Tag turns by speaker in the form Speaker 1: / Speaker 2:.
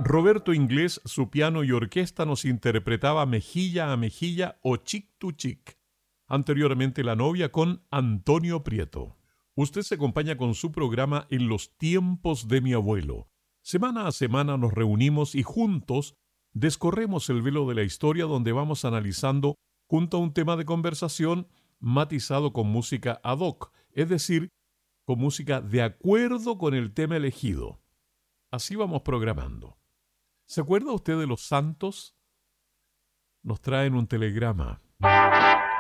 Speaker 1: Roberto Inglés, su piano y orquesta nos interpretaba Mejilla a Mejilla o Chic to Chic. Anteriormente La novia con Antonio Prieto. Usted se acompaña con su programa En los tiempos de mi abuelo. Semana a semana nos reunimos y juntos descorremos el velo de la historia donde vamos analizando junto a un tema de conversación matizado con música ad hoc, es decir, con música de acuerdo con el tema elegido. Así vamos programando. ¿Se acuerda usted de los Santos? Nos traen un telegrama.